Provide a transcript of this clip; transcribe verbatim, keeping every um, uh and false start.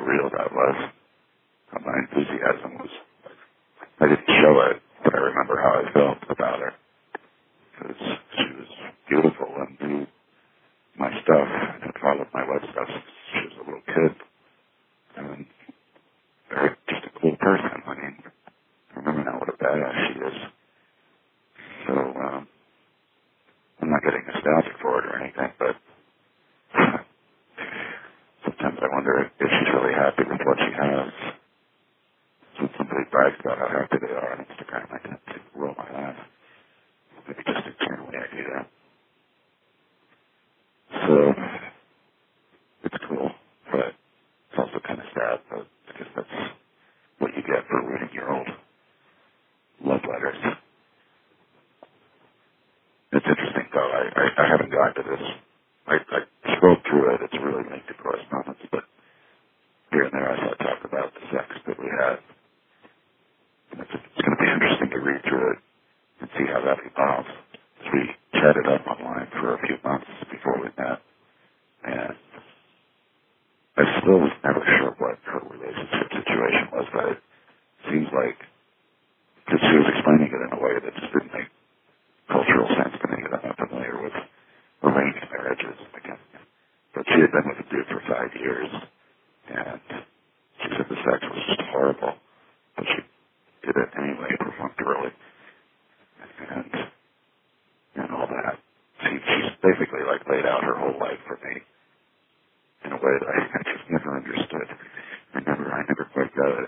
real that was, how my enthusiasm was. I didn't show it, but I remember how I felt about her. Because she was beautiful and knew my stuff and followed my web stuff since she was a little kid. And very, just a cool person. I mean, I remember now what a badass she is. So, um, I'm not getting nostalgic for it or anything, but sometimes I wonder if she's really happy with what she has. So when somebody brags about how happy they are on Instagram, I tend to roll my eyes. Maybe just internally I do that. So, it's cool, but it's also kind of sad, but I guess that's what you get for reading your old love letters. It's interesting, though. I, I, I haven't gotten to this. I, I scrolled through it. It's a really lengthy correspondence, but here and there I saw talk about the sex that we had. And it's, it's going to be interesting to read through it and see how that evolves. We chatted up online for a few months before we met, and I still was never sure what her relationship situation was, but it seems like, because she was explaining it in a way that just didn't make cultural sense to me, that I'm not familiar with arranged marriages. Again. But she had been with a dude for five years, and she said the sex was just horrible, but she did it anyway, perfunctorily, and, and all that. She, she's basically like laid out her whole life for me in a way that I, I just never understood. I never, I never quite got it.